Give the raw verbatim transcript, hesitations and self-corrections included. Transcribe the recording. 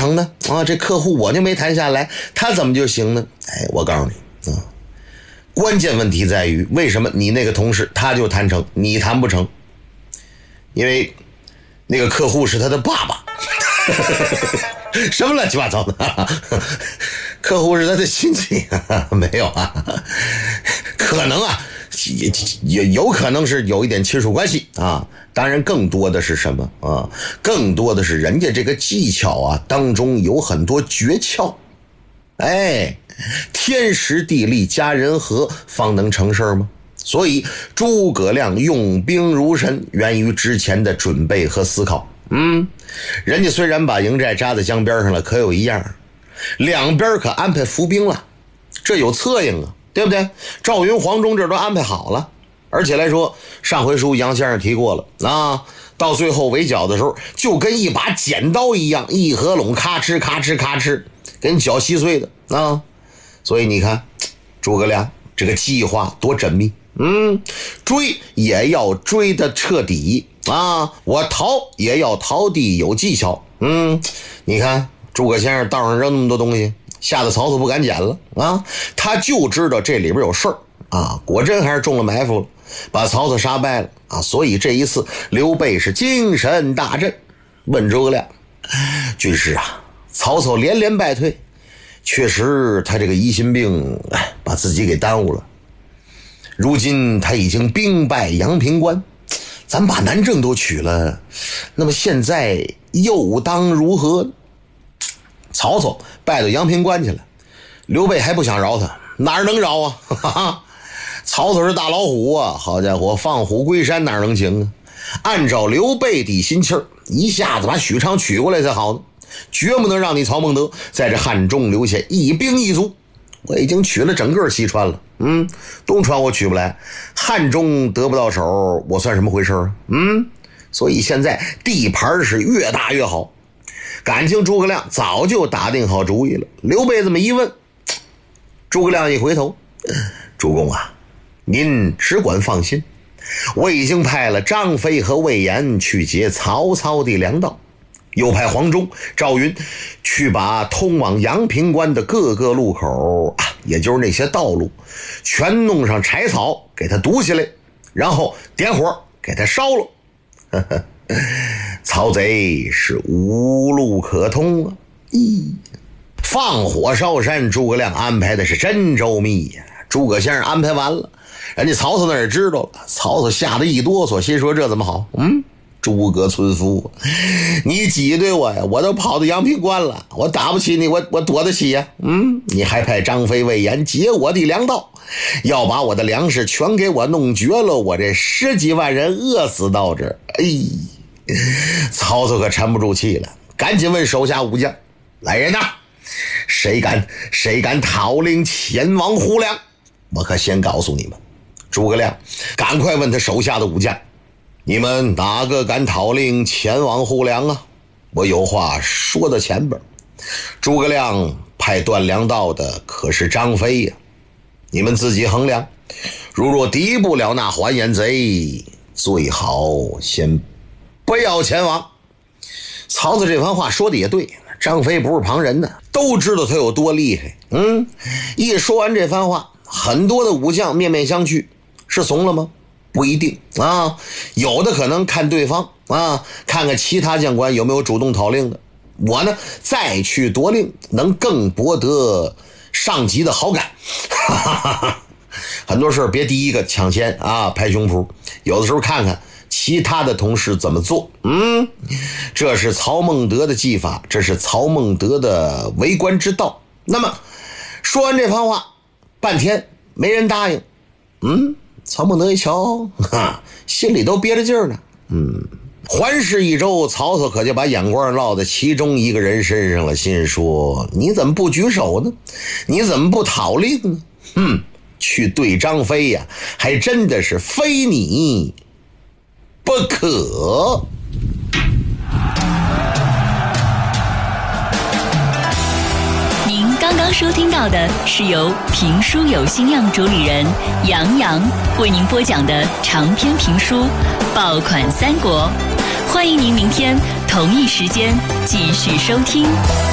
成呢？啊，这客户我就没谈下来，他怎么就行呢？哎，我告诉你啊，关键问题在于为什么你那个同事他就谈成，你谈不成？因为那个客户是他的爸爸。什么乱七八糟的？客户是他的亲戚？没有啊，可能啊，也有可能是有一点亲属关系啊。当然更多的是什么啊？更多的是人家这个技巧啊当中有很多诀窍。哎，天时地利加人和方能成事吗？所以诸葛亮用兵如神，源于之前的准备和思考。嗯，人家虽然把营寨扎在江边上了，可有一样，两边可安排伏兵了，这有策应啊，对不对？赵云、黄忠这都安排好了，而且来说，上回书杨先生提过了啊，到最后围剿的时候，就跟一把剪刀一样，一合拢，咔哧咔哧咔哧，给你绞稀碎的啊。所以你看，诸葛亮这个计划多缜密。嗯，追也要追得彻底啊！我逃也要逃得有技巧。嗯，你看诸葛先生道上扔那么多东西，吓得曹操不敢捡了啊！他就知道这里边有事儿啊，果真还是中了埋伏了，把曹操杀败了啊！所以这一次刘备是精神大振。问诸葛亮，军师啊，曹操连连败退，确实他这个疑心病把自己给耽误了。如今他已经兵败阳平关，咱把南郑都取了，那么现在又当如何？曹操败到阳平关去了，刘备还不想饶他，哪能饶啊？哈哈，曹操是大老虎啊，好家伙，放虎归山哪能行啊？按照刘备的心气儿，一下子把许昌取过来才好呢，绝不能让你曹孟德在这汉中留下一兵一卒。我已经取了整个西川了，嗯，东川我取不来，汉中得不到手，我算什么回事啊？嗯，所以现在地盘是越大越好。感情诸葛亮早就打定好主意了。刘备这么一问，诸葛亮一回头，主公啊，您只管放心，我已经派了张飞和魏延去劫曹操的粮道，又派黄忠、赵云去把通往阳平关的各个路口啊，也就是那些道路，全弄上柴草给它堵起来，然后点火给它烧了。呵呵，曹贼是无路可通啊！咦，放火烧山，诸葛亮安排的是真周密呀。诸葛先生安排完了，人家曹操那也知道了，曹操吓得一哆嗦，心说这怎么好？嗯。诸葛村夫，你挤兑我呀，我都跑到阳平关了，我打不起你，我我躲得起呀？嗯，你还派张飞、魏延劫我的粮道，要把我的粮食全给我弄绝了，我这十几万人饿死到这儿。哎，曹操可沉不住气了，赶紧问手下武将：来人呐，谁敢谁敢讨令前往胡梁？我可先告诉你们。诸葛亮赶快问他手下的武将：你们哪个敢讨令前往胡梁啊？我有话说到前边。诸葛亮派断粮道的可是张飞呀，你们自己衡量，如若敌不了那还眼贼，最好先不要前往。曹操这番话说的也对，张飞不是旁人呢，都知道他有多厉害。嗯，一说完这番话，很多的武将面面相觑，是怂了吗？不一定啊，有的可能看对方啊，看看其他将官有没有主动讨令的，我呢再去夺令，能更博得上级的好感。哈哈哈哈，很多事别第一个抢先啊，拍胸脯，有的时候看看其他的同事怎么做。嗯，这是曹孟德的技法，这是曹孟德的为官之道。那么说完这番话，半天没人答应。嗯，曹孟德一瞧，哈，心里都憋着劲儿呢。嗯，环视一周，曹操可就把眼光落在其中一个人身上了，心说：你怎么不举手呢？你怎么不讨令呢？嗯，去对张飞呀，还真的是非你不可。 刚刚收听到的是由评书有心样主理人杨洋为您播讲的长篇评书《爆款三国》，欢迎您明天同一时间继续收听。